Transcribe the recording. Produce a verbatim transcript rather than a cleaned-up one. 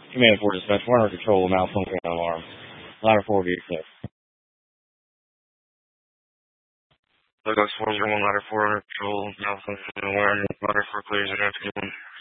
Command four dispatch, we're under control, malfunction alarm. Ladder four be accept. Logos four zero one, ladder four under control, malfunction alarm. Ladder four clears at afternoon.